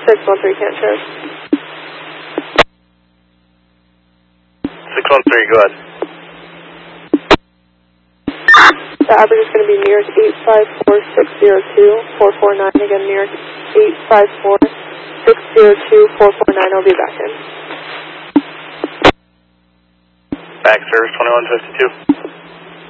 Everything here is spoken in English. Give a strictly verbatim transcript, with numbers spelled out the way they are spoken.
six one three, can't show. six one three, go ahead. The average is going to be New York eight five four six zero two four four nine. Again, New York eight five four six zero two four four nine. I'll be back in. Back service twenty-one fifty-two.